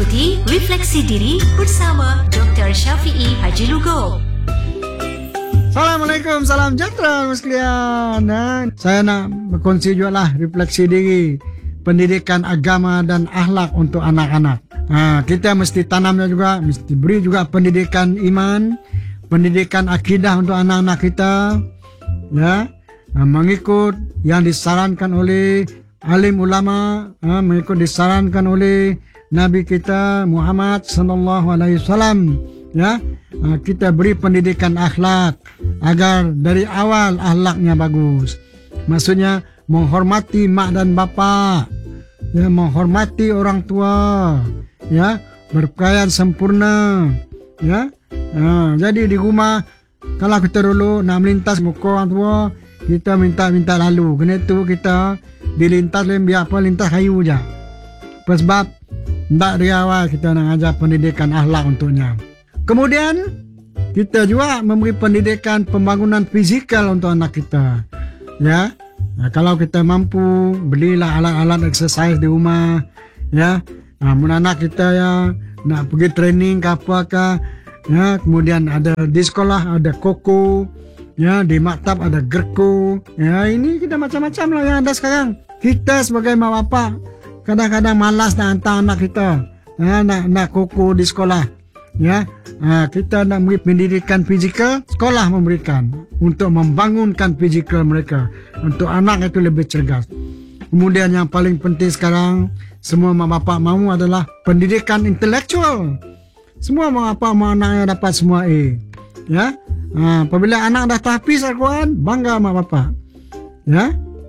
Ikuti Refleksi Diri bersama Dr. Syafiee Haji Lugo. Assalamualaikum, salam sejahtera sekalian. Saya nak berkongsi juga lah refleksi diri, pendidikan agama dan akhlak untuk anak-anak. Kita mesti tanamnya juga, mesti beri juga pendidikan iman, pendidikan akidah untuk anak-anak kita, ya, mengikut yang disarankan oleh alim ulama, mengikut disarankan oleh Nabi kita Muhammad sallallahu alaihi wasallam, ya. Kita beri pendidikan akhlak agar dari awal akhlaknya bagus. Maksudnya menghormati mak dan bapa, ya, menghormati orang tua, ya, berpakaian sempurna, ya. Jadi di rumah kalau kita dulu nak melintas muka orang tua, kita minta lalu. Kena tu kita dilintas biar apa lintas kayu je. Sebab tak dari awal kita nak ajar pendidikan akhlak untuknya. Kemudian kita juga memberi pendidikan pembangunan fizikal untuk anak kita, ya. Kalau kita mampu, belilah alat-alat exercise di rumah, ya. Anak kita ya nak pergi training ke apakah, ya. Kemudian ada di sekolah ada koko, ya, di maktab ada gerko, ya. Ini kita macam-macam lah yang ada sekarang. Kita sebagai mak bapak kadang-kadang malas nak hantar anak kita, ya, nak koko di sekolah, ya. Kita nak memberi pendidikan fizikal, sekolah memberikan untuk membangunkan fizikal mereka, untuk anak itu lebih cergas. Kemudian yang paling penting sekarang semua mak bapak mahu adalah pendidikan intelektual. Semua mak bapak mahu anaknya dapat semua A, ya. Apabila anak dah tahfiz Al-Quran, bangga mak bapak, ya.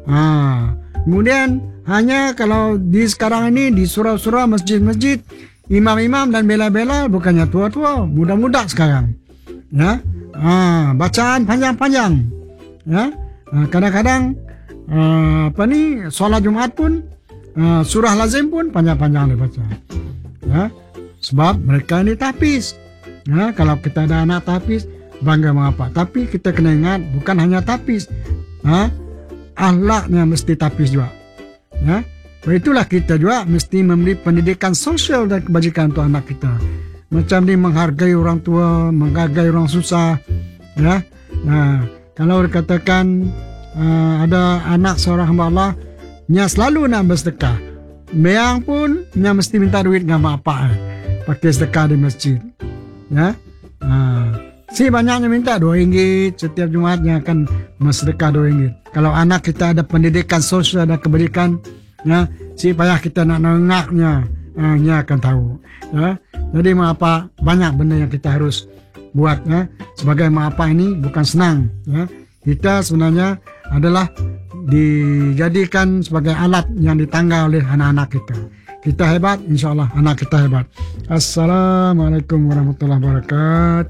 Kemudian hanya kalau di sekarang ini di surau-surau masjid-masjid, imam-imam dan bela-bela bukannya tua-tua, muda-muda sekarang, ya. Bacaan panjang-panjang, ya. Kadang-kadang solat Jumaat pun surah lazim pun panjang-panjang dibaca, ya. Sebab mereka ini tahfiz, ya. Kalau kita ada anak tahfiz, bangga mengapa. Tapi kita kena ingat bukan hanya tahfiz, akhlaknya mesti tahfiz juga, ya. Itulah kita juga mesti memberi pendidikan sosial dan kebajikan untuk anak kita. Macam ni menghargai orang tua, menghargai orang susah, ya. Kalau dikatakan ada anak seorang hamba Allah, nya selalu nak bersedekah. Meang pun nya mesti minta duit dengan mak bapak, pakai sedekah di masjid, ya. Si banyaknya minta RM2 setiap Jumaatnya akan bersedekah RM2. Kalau anak kita ada pendidikan sosial dan kebajikan, ya, si payah kita nak nengaknya, nya akan tahu, ya. Jadi mak bapak banyak benda yang kita harus buat, ya. Sebagai mak bapak ini bukan senang, ya. Kita sebenarnya adalah dijadikan sebagai alat yang ditangga oleh anak-anak kita. Kita hebat, insya Allah anak kita hebat. Assalamualaikum warahmatullahi wabarakatuh.